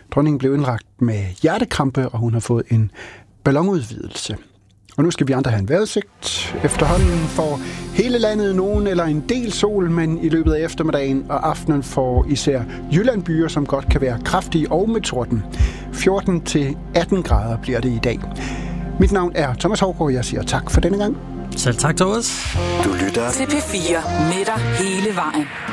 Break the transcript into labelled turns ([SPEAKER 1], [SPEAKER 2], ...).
[SPEAKER 1] Dronningen blev indlagt med hjertekrampe, og hun har fået en ballonudvidelse. Og nu skal vi andre have en vejrudsigt. Efterhånden får hele landet nogen eller en del sol, men i løbet af eftermiddagen og aftenen får især Jylland byer, som godt kan være kraftige og med torden. 14-18 grader bliver det i dag. Mit navn er Thomas Haugaard, jeg siger tak for denne gang.
[SPEAKER 2] Selv tak, Thomas.
[SPEAKER 3] Du lytter til P4 med dig hele vejen.